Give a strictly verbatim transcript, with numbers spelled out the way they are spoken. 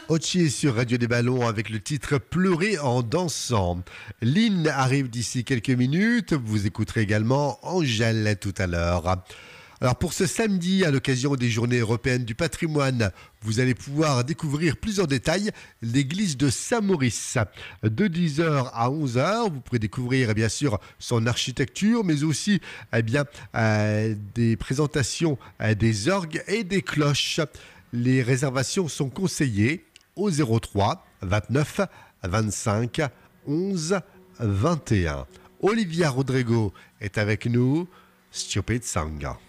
Ochi sur Radio des Ballons avec le titre Pleurer en dansant. Lynn arrive d'ici quelques minutes. Vous écouterez également Angèle tout à l'heure. Alors pour ce samedi, à l'occasion des Journées européennes du patrimoine, vous allez pouvoir découvrir plus en détail l'église de Saint-Maurice. De dix heures à onze heures, vous pourrez découvrir bien sûr son architecture, mais aussi eh bien, euh, des présentations euh, des orgues et des cloches. Les réservations sont conseillées au zéro trois vingt-neuf vingt-cinq onze vingt et un. Olivia Rodrigo est avec nous. Stupid Song.